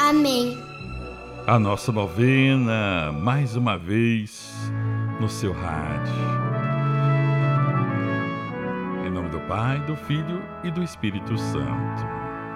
Amém. A nossa novena, mais uma vez, no seu rádio. Em nome do Pai, do Filho e do Espírito Santo.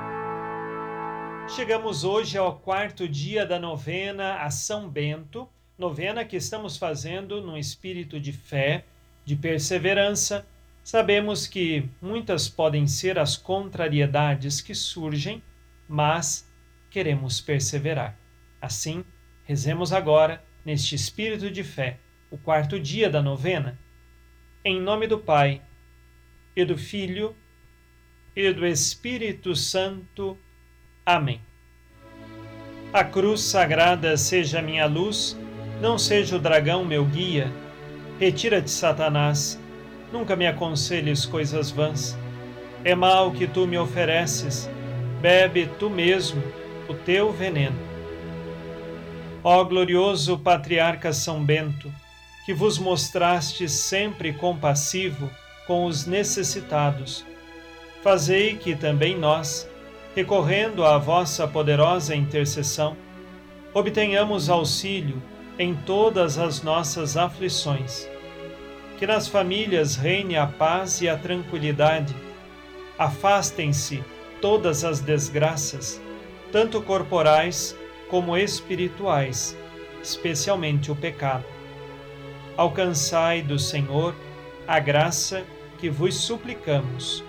Chegamos hoje ao 4º dia da novena a São Bento, novena que estamos fazendo num espírito de fé, de perseverança. Sabemos que muitas podem ser as contrariedades que surgem, mas queremos perseverar. Assim, rezemos agora, neste espírito de fé, o 4º dia da novena. Em nome do Pai, e do Filho, e do Espírito Santo. Amém. A cruz sagrada seja minha luz, não seja o dragão meu guia. Retira-te, Satanás, nunca me aconselhes coisas vãs. É mal que tu me ofereces, bebe tu mesmo o teu veneno. Ó glorioso patriarca São Bento, que vos mostrastes sempre compassivo com os necessitados, fazei que também nós, recorrendo à vossa poderosa intercessão, obtenhamos auxílio em todas as nossas aflições. Que nas famílias reine a paz e a tranquilidade, afastem-se todas as desgraças, tanto corporais como espirituais, especialmente o pecado. Alcançai do Senhor a graça que vos suplicamos.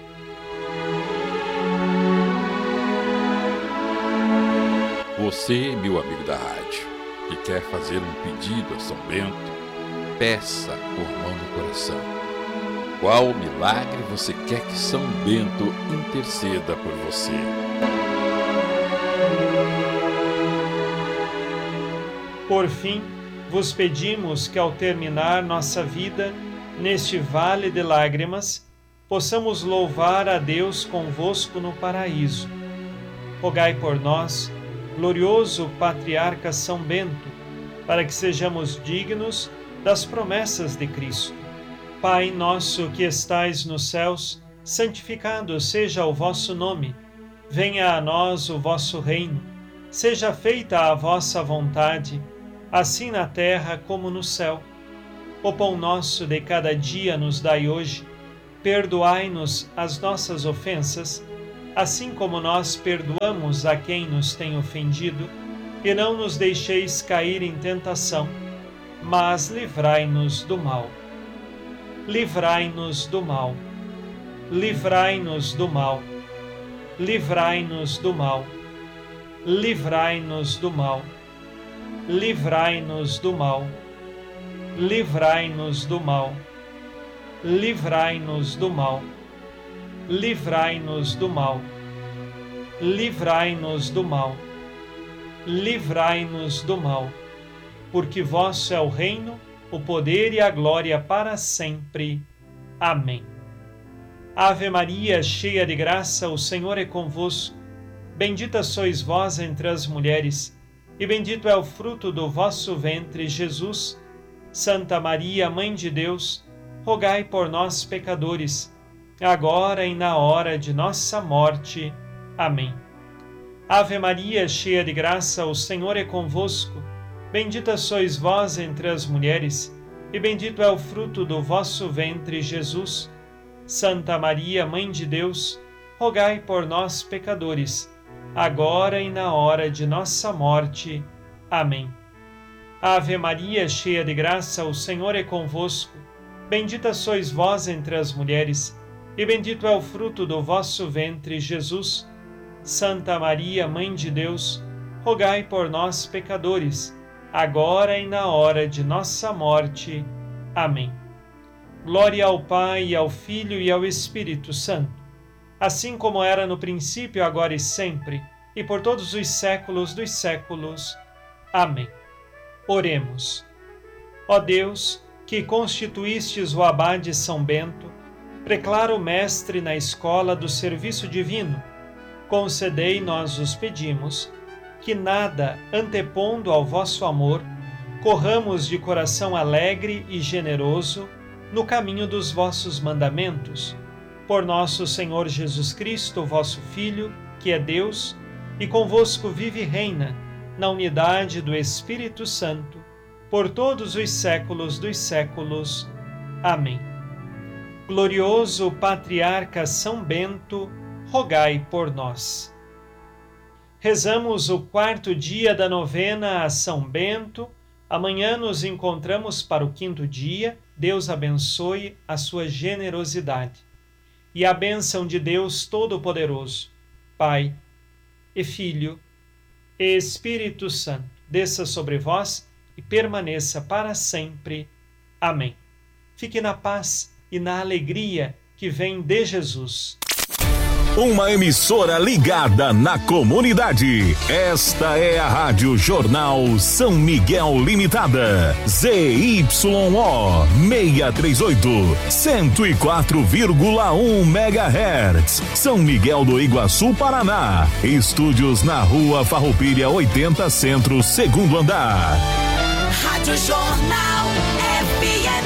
Você, meu amigo da rádio, que quer fazer um pedido a São Bento, peça por mão do coração. Qual milagre você quer que São Bento interceda por você? Por fim, vos pedimos que ao terminar nossa vida neste vale de lágrimas, possamos louvar a Deus convosco no paraíso. Rogai por nós, glorioso patriarca São Bento, para que sejamos dignos das promessas de Cristo. Pai nosso que estais nos céus, santificado seja o vosso nome. Venha a nós o vosso reino. Seja feita a vossa vontade, assim na terra como no céu. O pão nosso de cada dia nos dai hoje. Perdoai-nos as nossas ofensas, assim como nós perdoamos a quem nos tem ofendido, e não nos deixeis cair em tentação, mas livrai-nos do mal. Livrai-nos do mal. Livrai-nos do mal. Livrai-nos do mal. Livrai-nos do mal. Livrai-nos do mal. Livrai-nos do mal. Livrai-nos do mal. Livrai-nos do mal. Livrai-nos do mal. Livrai-nos do mal. Porque vosso é o reino, o poder e a glória para sempre. Amém. Ave Maria, cheia de graça, o Senhor é convosco. Bendita sois vós entre as mulheres, e bendito é o fruto do vosso ventre, Jesus. Santa Maria, Mãe de Deus, rogai por nós, pecadores, agora e na hora de nossa morte. Amém. Ave Maria, cheia de graça, o Senhor é convosco. Bendita sois vós entre as mulheres, e bendito é o fruto do vosso ventre, Jesus. Santa Maria, Mãe de Deus, rogai por nós, pecadores, agora e na hora de nossa morte. Amém. Ave Maria, cheia de graça, o Senhor é convosco. Bendita sois vós entre as mulheres, e bendito é o fruto do vosso ventre, Jesus. Santa Maria, Mãe de Deus, rogai por nós, pecadores, agora e na hora de nossa morte. Amém. Glória ao Pai, e ao Filho e ao Espírito Santo, assim como era no princípio, agora e sempre, e por todos os séculos dos séculos. Amém. Oremos. Ó Deus, que constituístes o abade São Bento, preclaro mestre na escola do serviço divino, concedei, nós os pedimos, que nada antepondo ao vosso amor, corramos de coração alegre e generoso no caminho dos vossos mandamentos, por nosso Senhor Jesus Cristo, vosso Filho, que é Deus, e convosco vive e reina, na unidade do Espírito Santo, por todos os séculos dos séculos. Amém. Glorioso Patriarca São Bento, rogai por nós. Rezamos o 4º dia da novena a São Bento. Amanhã nos encontramos para o 5º dia. Deus abençoe a sua generosidade. E a bênção de Deus Todo-Poderoso, Pai e Filho e Espírito Santo, desça sobre vós e permaneça para sempre. Amém. Fique na paz e na alegria que vem de Jesus. Uma emissora ligada na comunidade. Esta é a Rádio Jornal São Miguel Limitada. ZYO 638, 104,1 MHz. São Miguel do Iguaçu, Paraná. Estúdios na Rua Farroupilha 80 Centro, 2º andar. Rádio Jornal FM.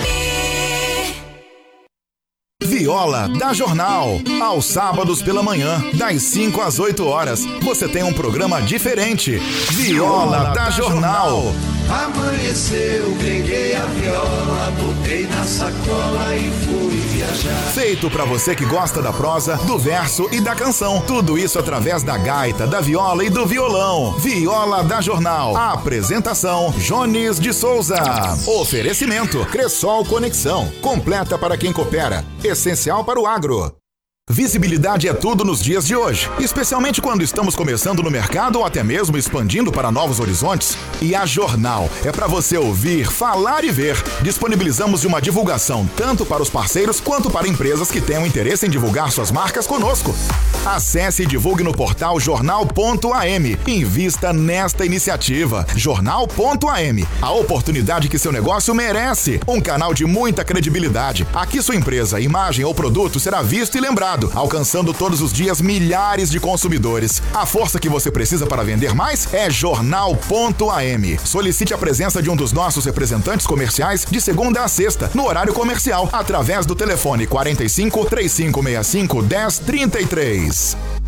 Viola da Jornal. Aos sábados pela manhã, das 5 às 8 horas, você tem um programa diferente. Viola da Jornal. Amanheceu, peguei a viola, botei na sacola e fui viajar. Feito pra você que gosta da prosa, do verso e da canção. Tudo isso através da gaita, da viola e do violão. Viola da Jornal. A apresentação: Jones de Souza. Oferecimento: Cressol Conexão. Completa para quem coopera. Essencial para o agro. Visibilidade é tudo nos dias de hoje, especialmente quando estamos começando no mercado ou até mesmo expandindo para novos horizontes. E a Jornal é para você ouvir, falar e ver. Disponibilizamos uma divulgação tanto para os parceiros quanto para empresas que tenham interesse em divulgar suas marcas conosco. Acesse e divulgue no portal jornal.am. Invista nesta iniciativa. Jornal.am. A oportunidade que seu negócio merece. Um canal de muita credibilidade. Aqui sua empresa, imagem ou produto será visto e lembrado, alcançando todos os dias milhares de consumidores. A força que você precisa para vender mais é jornal.am. Solicite a presença de um dos nossos representantes comerciais de segunda a sexta, no horário comercial, através do telefone 45 3565 1033.